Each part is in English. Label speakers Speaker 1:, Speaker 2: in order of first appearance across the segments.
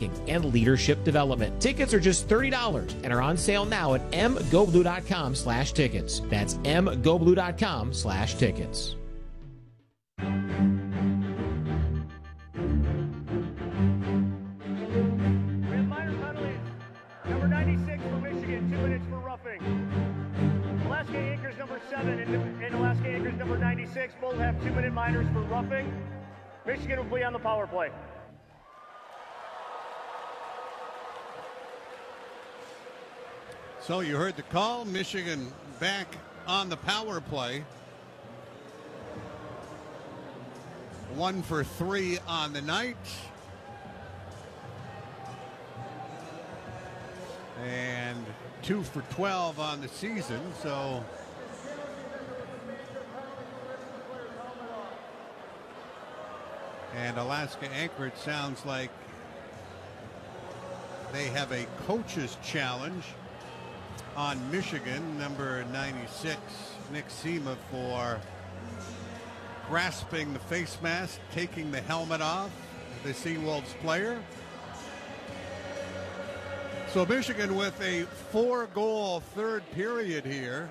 Speaker 1: acting, and leadership development. Tickets are just $30 and are on sale now at mgoblue.com/tickets. That's mgoblue.com/tickets.
Speaker 2: Minor penalties. Number 96 for Michigan, 2 minutes for roughing. Alaska Anchors number 7 and Alaska Anchors number 96 both have 2-minute minors for roughing. Michigan will play on the power play.
Speaker 3: So you heard the call. Michigan back on the power play. 1 for 3 on the night. And 2 for 12 on the season. So and Alaska Anchorage sounds like they have a coach's challenge on Michigan. Number 96, Nick Sema, for grasping the face mask, taking the helmet off the Seawolves player. So Michigan with a 4-goal third period here.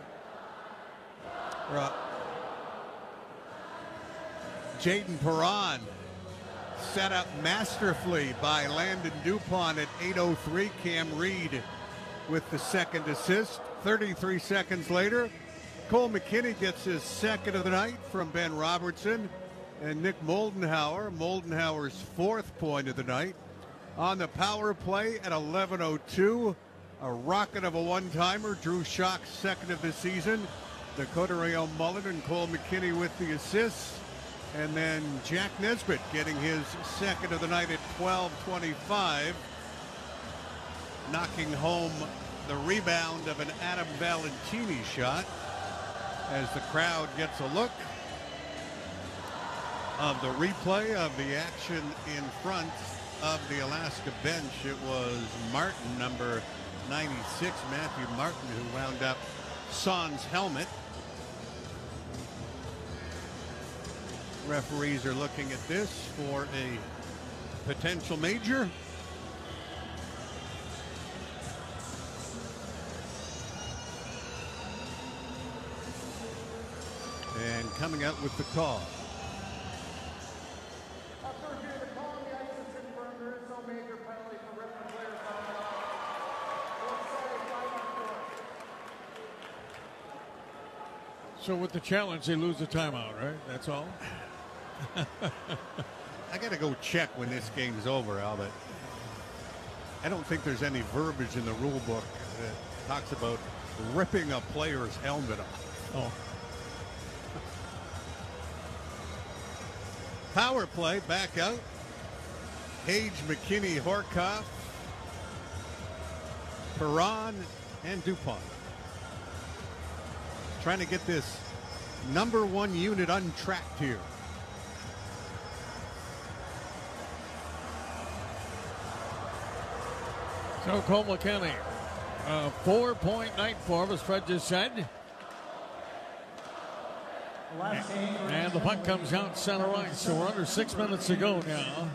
Speaker 3: Jaden Perron set up masterfully by Landon Dupont at 8:03. Cam Reed with the second assist. 33 seconds later, Cole McKinney gets his second of the night from Ben Robertson. And Nick Moldenhauer's 4th point of the night. On the power play at 11:02, a rocket of a one-timer. Drew Schock's second of the season. Dakota Rayon Mullen and Cole McKinney with the assists. And then Jack Nesbitt getting his second of the night at 12:25. Knocking home the rebound of an Adam Valentini shot as the crowd gets a look of the replay of the action in front of the Alaska bench. It was Martin, number 96, Matthew Martin, who wound up Son's helmet. Referees are looking at this for a potential major. And coming out with the call.
Speaker 4: So with the challenge, they lose the timeout, right? That's all?
Speaker 3: I got to go check when this game's over, Albert. I don't think there's any verbiage in the rule book that talks about ripping a player's helmet off.
Speaker 4: Oh.
Speaker 3: Power play back out. Hage, McKinney, Horkoff, Perron, and Dupont. Trying to get this number 1 unit untracked here.
Speaker 4: So Cole McKinney, 4-point night for him, as Fred just said. And the puck comes out center ice, so we're under 6 minutes to go now.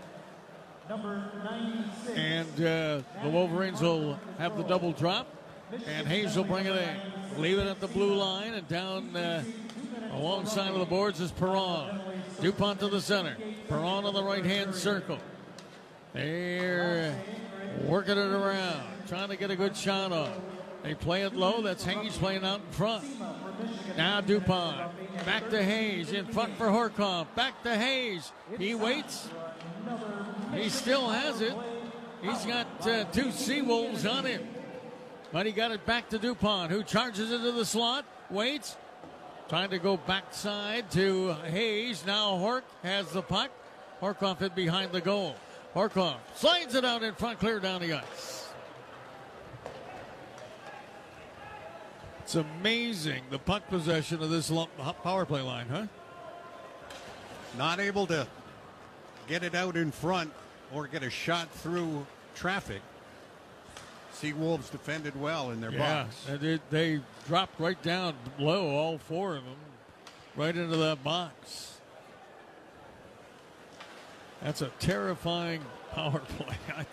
Speaker 4: And the Wolverines will have the double drop, and Hayes will bring it in. Leave it at the blue line, and down alongside of the boards is Perron. Dupont to the center. Perron on the right-hand circle. They're working it around, trying to get a good shot off. They play it low. That's Hayes playing out in front. Now Dupont. Back to Hayes. In front for Horkoff. Back to Hayes. He waits. He still has it. He's got 2 Seawolves on him. But he got it back to Dupont, who charges into the slot. Waits. Trying to go backside to Hayes. Now Hork has the puck. Horkoff hid behind the goal. Horkoff slides it out in front, clear down the ice. It's amazing, the puck possession of this power play line, huh?
Speaker 3: Not able to get it out in front or get a shot through traffic. Seawolves defended well in their box.
Speaker 4: And they dropped right down low, all 4 of them, right into that box. That's a terrifying power play.